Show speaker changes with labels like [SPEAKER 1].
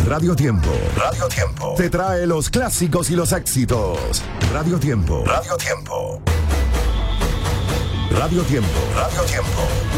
[SPEAKER 1] Radio Tiempo. Radio Tiempo. Te trae los clásicos y los éxitos. Radio Tiempo. Radio Tiempo. Radio Tiempo. Radio Tiempo.